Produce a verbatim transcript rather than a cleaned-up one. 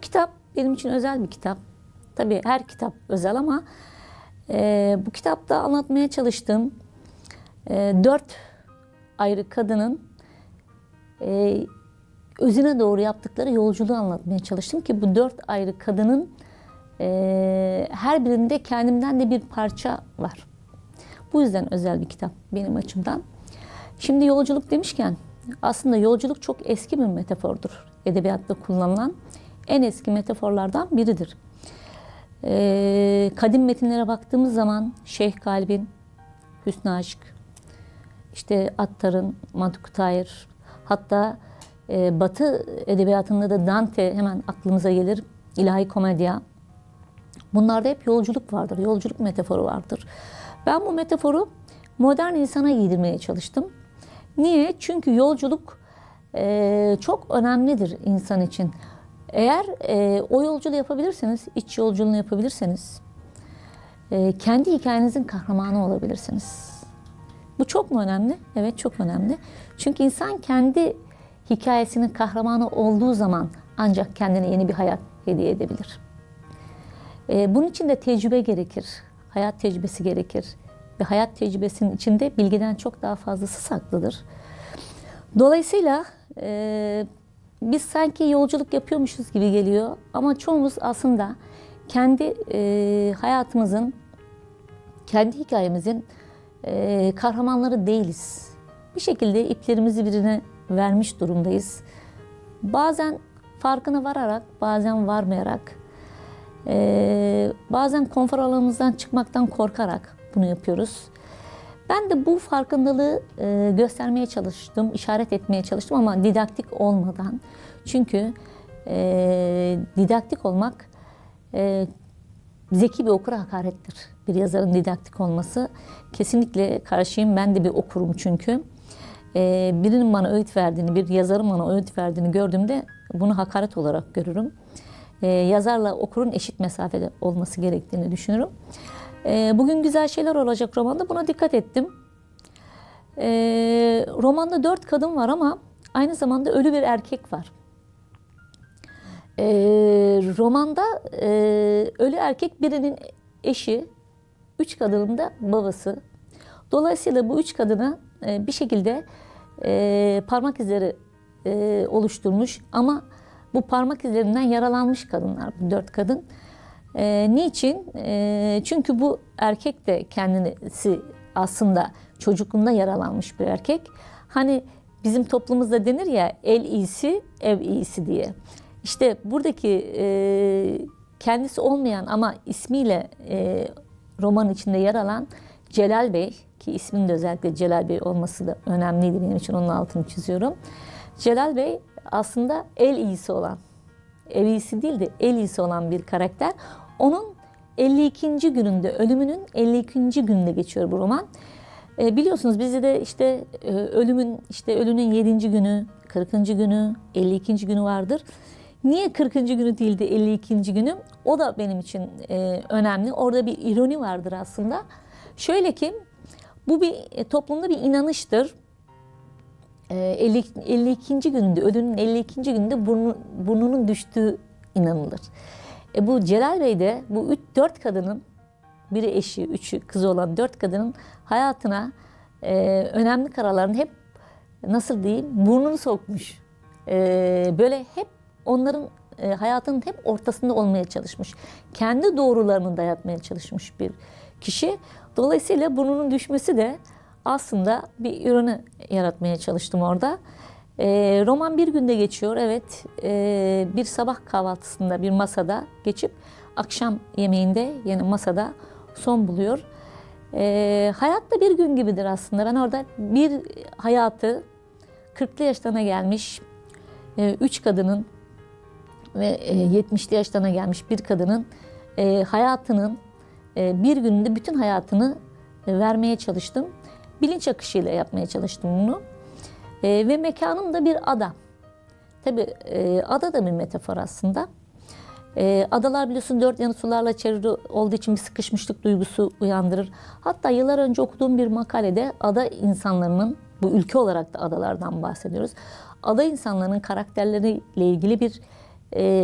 kitap benim için özel bir kitap. Tabii her kitap özel ama e, bu kitapta anlatmaya çalıştığım e, dört ayrı kadının e, özüne doğru yaptıkları yolculuğu anlatmaya çalıştım ki bu dört ayrı kadının e, her birinde kendimden de bir parça var. Bu yüzden özel bir kitap benim açımdan. Şimdi yolculuk demişken aslında yolculuk çok eski bir metafordur. Edebiyatta kullanılan en eski metaforlardan biridir. Ee, kadim metinlere baktığımız zaman Şeyh Galip'in Hüsnü Aşk, işte Attar'ın Madukutayr, hatta e, Batı edebiyatında da Dante hemen aklımıza gelir, İlahi Komedya. Bunlarda hep yolculuk vardır, yolculuk metaforu vardır. Ben bu metaforu modern insana giydirmeye çalıştım. Niye? Çünkü yolculuk e, çok önemlidir insan için. Eğer e, o yolculuğu yapabilirseniz, iç yolculuğunu yapabilirseniz, e, kendi hikayenizin kahramanı olabilirsiniz. Bu çok mu önemli? Evet, çok önemli. Çünkü insan kendi hikayesinin kahramanı olduğu zaman ancak kendine yeni bir hayat hediye edebilir. E, bunun için de tecrübe gerekir, hayat tecrübesi gerekir. Ve hayat tecrübesinin içinde bilgiden çok daha fazlası saklıdır. Dolayısıyla e, biz sanki yolculuk yapıyormuşuz gibi geliyor ama çoğumuz aslında kendi e, hayatımızın, kendi hikayemizin e, kahramanları değiliz. Bir şekilde iplerimizi birine vermiş durumdayız. Bazen farkına vararak, bazen varmayarak, e, bazen konfor alanımızdan çıkmaktan korkarak bunu yapıyoruz. Ben de bu farkındalığı e, göstermeye çalıştım, işaret etmeye çalıştım ama didaktik olmadan. Çünkü e, didaktik olmak e, zeki bir okura hakarettir. Bir yazarın didaktik olması. Kesinlikle karşıyım, ben de bir okurum çünkü. E, birinin bana öğüt verdiğini, bir yazarın bana öğüt verdiğini gördüğümde bunu hakaret olarak görürüm. E, yazarla okurun eşit mesafede olması gerektiğini düşünürüm. Bugün güzel şeyler olacak romanda. Buna dikkat ettim. Ee, romanda dört kadın var ama aynı zamanda ölü bir erkek var. Ee, romanda e, ölü erkek birinin eşi, üç kadının da babası. Dolayısıyla bu üç kadına e, bir şekilde e, parmak izleri e, oluşturmuş ama bu parmak izlerinden yaralanmış kadınlar, bu dört kadın. E, niçin? E, çünkü bu erkek de kendisi aslında çocukluğunda yaralanmış bir erkek. Hani bizim toplumumuzda denir ya, el iyisi, ev iyisi diye. İşte buradaki e, kendisi olmayan ama ismiyle e, roman içinde yer alan Celal Bey, ki isminin de özellikle Celal Bey olması da önemliydi benim için, onun altını çiziyorum. Celal Bey aslında el iyisi olan, ev iyisi değil de el iyisi olan bir karakter. Onun elli ikinci gününde, ölümünün elli ikinci gününde geçiyor bu roman. E, biliyorsunuz bizde de işte e, ölümün, işte ölünün yedinci günü, kırkıncı günü, elli ikinci günü vardır. Niye kırkıncı günü değil de elli ikinci günü? O da benim için e, önemli. Orada bir ironi vardır aslında. Şöyle ki, bu bir e, toplumda bir inanıştır. E, elli, elli ikinci gününde, ölünün elli ikinci gününde burnu, burnunun düştüğü inanılır. E bu Celal Bey'de bu üç, dört kadının, biri eşi, üçü kızı olan dört kadının hayatına e, önemli kararların hep, nasıl diyeyim, burnunu sokmuş. E, böyle hep onların e, hayatının hep ortasında olmaya çalışmış. Kendi doğrularını dayatmaya çalışmış bir kişi. Dolayısıyla burnunun düşmesi de aslında bir ürünü yaratmaya çalıştım orada. E, roman bir günde geçiyor, evet. E, bir sabah kahvaltısında bir masada geçip akşam yemeğinde yine masada son buluyor. E, hayat da bir gün gibidir aslında. Ben orada bir hayatı kırklı yaşlarına gelmiş e, üç kadının ve e, yetmişli yaşlarına gelmiş bir kadının e, hayatının e, bir gününde bütün hayatını e, vermeye çalıştım. Bilinç akışıyla yapmaya çalıştım bunu. E, ve mekanım da bir ada. Tabii e, ada da bir metafor aslında. E, adalar biliyorsun dört yanı sularla çevrili olduğu için bir sıkışmışlık duygusu uyandırır. Hatta yıllar önce okuduğum bir makalede ada insanlarının, bu ülke olarak da adalardan bahsediyoruz, ada insanlarının karakterleriyle ilgili bir e,